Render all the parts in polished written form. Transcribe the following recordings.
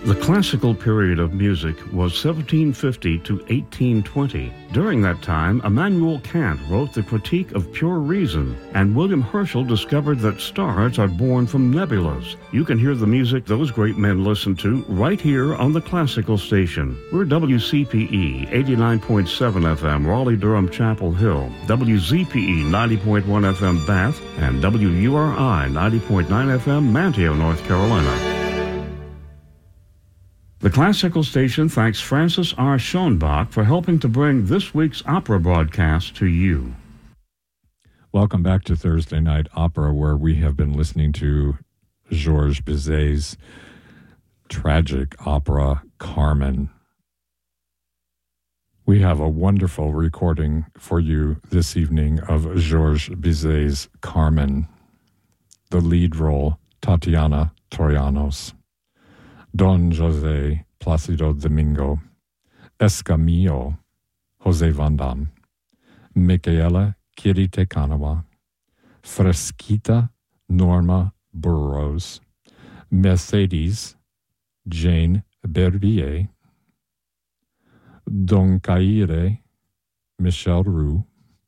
The classical period of music was 1750 to 1820. During that time, Immanuel Kant wrote the Critique of Pure Reason, and William Herschel discovered that stars are born from nebulas. You can hear the music those great men listened to right here on the Classical Station. We're WCPE 89.7 FM, Raleigh-Durham Chapel Hill, WZPE 90.1 FM, Bath, and WURI 90.9 FM, Manteo, North Carolina. The Classical Station thanks Francis R. Schoenbach for helping to bring this week's opera broadcast to you. Welcome back to Thursday Night Opera, where we have been listening to Georges Bizet's tragic opera, Carmen. We have a wonderful recording for you this evening of Georges Bizet's Carmen. The lead role, Tatiana Troyanos. Don José, Plácido Domingo, Escamillo, José Vandam, Micaela Kirite Kanawa, Fresquita, Norma Burroughs, Mercedes, Jane Berbier, Don Caire, Michel Roux,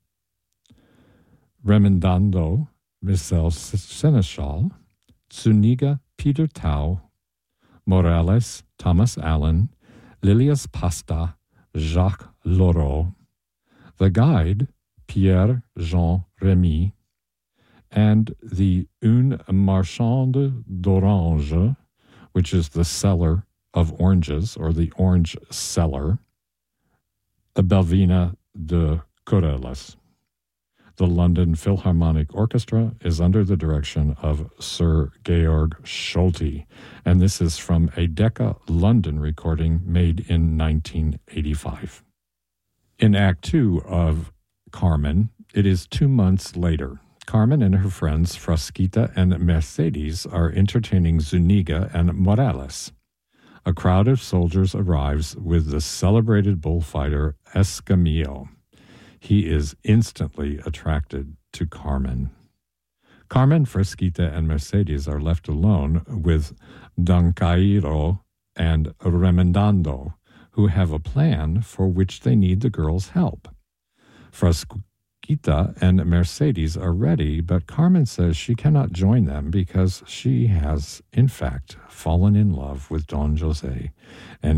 Remendando, Michel Seneschal, Zuniga, Peter Tau, Morales, Thomas Allen, Lilias Pasta, Jacques Laureau, the guide, Pierre-Jean Remy, and the Une Marchande d'Orange, which is the seller of oranges, or the orange seller, Belvina de Corrales. The London Philharmonic Orchestra is under the direction of Sir Georg Scholti, and this is from a Decca London recording made in 1985. In Act 2 of Carmen, it is 2 months later. Carmen and her friends Frasquita and Mercedes are entertaining Zuniga and Morales. A crowd of soldiers arrives with the celebrated bullfighter Escamillo. He is instantly attracted to Carmen. Carmen, Fresquita, and Mercedes are left alone with Don Cairo and Remendando, who have a plan for which they need the girl's help. Fresquita and Mercedes are ready, but Carmen says she cannot join them because she has, in fact, fallen in love with Don José and